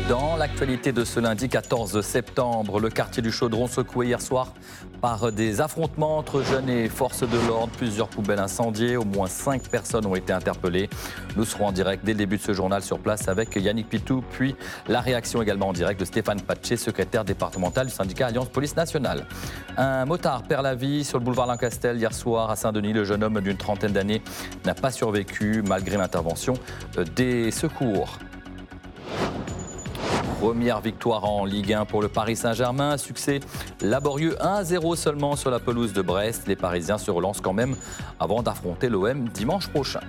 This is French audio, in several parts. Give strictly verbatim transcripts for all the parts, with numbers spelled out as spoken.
Dans l'actualité de ce lundi quatorze septembre, le quartier du Chaudron secoué hier soir par des affrontements entre jeunes et forces de l'ordre. Plusieurs poubelles incendiées, au moins cinq personnes ont été interpellées. Nous serons en direct dès le début de ce journal sur place avec Yannick Pitou, puis la réaction également en direct de Stéphane Patché, secrétaire départemental du syndicat Alliance Police Nationale. Un motard perd la vie sur le boulevard Lancastel hier soir à Saint-Denis. Le jeune homme d'une trentaine d'années n'a pas survécu malgré l'intervention des secours. Première victoire en Ligue un pour le Paris Saint-Germain. Succès laborieux un à zéro seulement sur la pelouse de Brest. Les Parisiens se relancent quand même avant d'affronter l'O M dimanche prochain.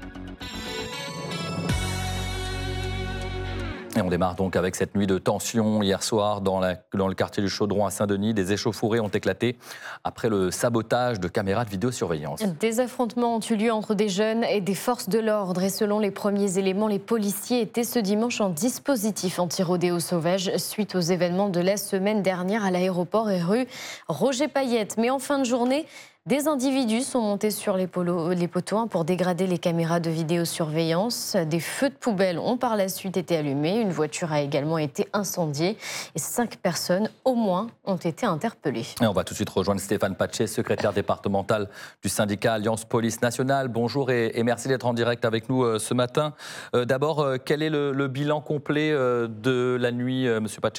Et on démarre donc avec cette nuit de tension. Hier soir, dans, la, dans le quartier du Chaudron à Saint-Denis, des échauffourées ont éclaté après le sabotage de caméras de vidéosurveillance. Des affrontements ont eu lieu entre des jeunes et des forces de l'ordre. Et selon les premiers éléments, les policiers étaient ce dimanche en dispositif anti-rodéo sauvage suite aux événements de la semaine dernière à l'aéroport et rue Roger Payette. Mais en fin de journée, des individus sont montés sur les, polos, les poteaux pour dégrader les caméras de vidéosurveillance. Des feux de poubelle ont par la suite été allumés. Une voiture a également été incendiée. Et cinq personnes, au moins, ont été interpellées. Et on va tout de suite rejoindre Stéphane Patché, secrétaire départemental du syndicat Alliance Police Nationale. Bonjour et, et merci d'être en direct avec nous euh, ce matin. Euh, D'abord, euh, quel est le, le bilan complet euh, de la nuit, euh, monsieur Patché ?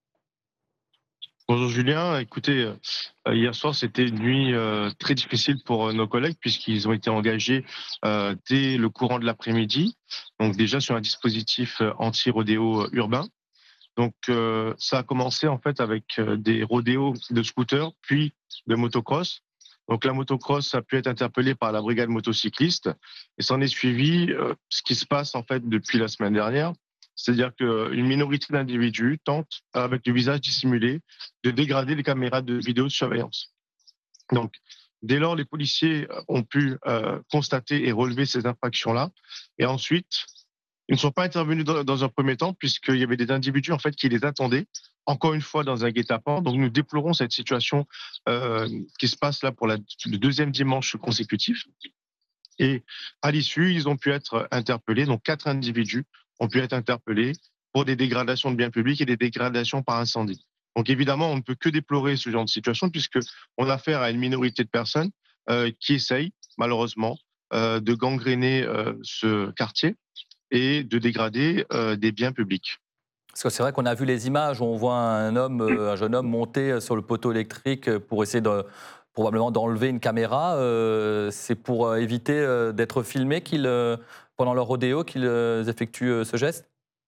Bonjour Julien, écoutez, euh, hier soir c'était une nuit euh, très difficile pour euh, nos collègues puisqu'ils ont été engagés euh, dès le courant de l'après-midi, donc déjà sur un dispositif euh, anti-rodéo urbain. Donc euh, ça a commencé en fait avec euh, des rodéos de scooters puis de motocross. Donc la motocross a pu être interpellée par la brigade motocycliste et s'en est suivi euh, ce qui se passe en fait depuis la semaine dernière. C'est-à-dire qu'une minorité d'individus tente, avec le visage dissimulé, de dégrader les caméras de vidéosurveillance. Donc, dès lors, les policiers ont pu euh, constater et relever ces infractions-là. Et ensuite, ils ne sont pas intervenus dans, dans un premier temps, puisqu'il y avait des individus en fait, qui les attendaient, encore une fois dans un guet-apens. Donc, nous déplorons cette situation euh, qui se passe là pour la, le deuxième dimanche consécutif. Et à l'issue, ils ont pu être interpellés, donc quatre individus ont pu être interpellés pour des dégradations de biens publics et des dégradations par incendie. Donc évidemment, on ne peut que déplorer ce genre de situation puisqu'on a affaire à une minorité de personnes euh, qui essayent, malheureusement, euh, de gangréner euh, ce quartier et de dégrader euh, des biens publics. Parce que c'est vrai qu'on a vu les images où on voit un homme, un jeune homme monter sur le poteau électrique pour essayer de, probablement d'enlever une caméra. Euh, c'est pour éviter euh, d'être filmé qu'il, euh, pendant leur rodéo qu'ils euh, effectuent euh, ce geste ?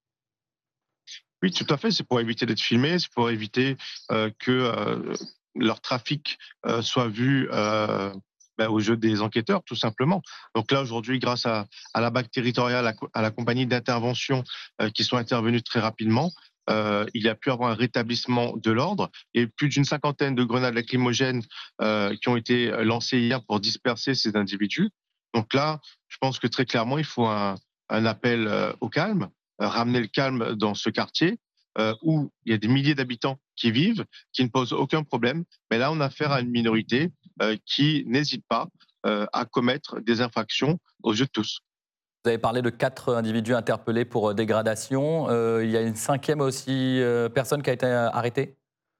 Oui, tout à fait. C'est pour éviter d'être filmé, c'est pour éviter euh, que euh, leur trafic euh, soit vu euh, ben, aux yeux des enquêteurs, tout simplement. Donc là, aujourd'hui, grâce à, à la B A C territoriale, à, à la compagnie d'intervention euh, qui sont intervenus très rapidement, euh, il y a pu avoir un rétablissement de l'ordre et plus d'une cinquantaine de grenades lacrymogènes euh, qui ont été lancées hier pour disperser ces individus. Donc là, je pense que très clairement, il faut un, un appel euh, au calme, euh, ramener le calme dans ce quartier euh, où il y a des milliers d'habitants qui vivent, qui ne posent aucun problème. Mais là, on a affaire à une minorité euh, qui n'hésite pas euh, à commettre des infractions aux yeux de tous. Vous avez parlé de quatre individus interpellés pour dégradation. Euh, il y a une cinquième aussi euh, personne qui a été arrêtée ?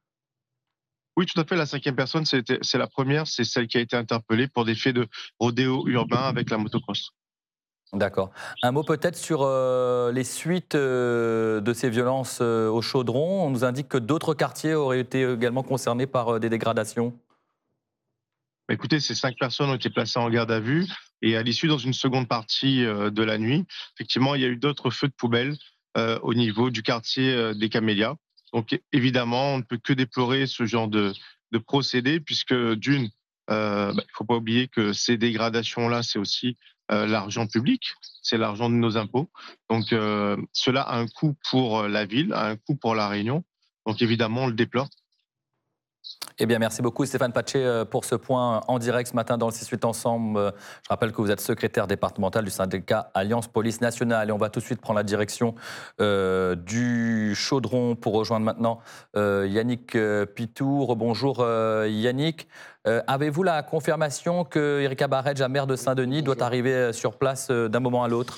Oui, tout à fait. La cinquième personne, c'est la première, c'est celle qui a été interpellée pour des faits de rodéo urbain avec la motocross. D'accord. Un mot peut-être sur euh, les suites euh, de ces violences euh, au Chaudron. On nous indique que d'autres quartiers auraient été également concernés par euh, des dégradations. Écoutez, ces cinq personnes ont été placées en garde à vue et à l'issue, dans une seconde partie euh, de la nuit, effectivement, il y a eu d'autres feux de poubelle euh, au niveau du quartier euh, des Camélias. Donc évidemment, on ne peut que déplorer ce genre de, de procédé puisque d'une, euh, bah, il ne faut pas oublier que ces dégradations-là, c'est aussi euh, l'argent public, c'est l'argent de nos impôts. Donc euh, cela a un coût pour la ville, a un coût pour la Réunion. Donc évidemment, on le déplore. Eh bien, merci beaucoup Stéphane Patché pour ce point en direct ce matin dans le six huit Ensemble. Je rappelle que vous êtes secrétaire départemental du syndicat Alliance Police Nationale. Et on va tout de suite prendre la direction euh, du Chaudron pour rejoindre maintenant euh, Yannick Pitou. Rebonjour euh, Yannick. Euh, Avez-vous la confirmation que Erika Baredja, maire de Saint-Denis, doit arriver sur place d'un moment à l'autre ?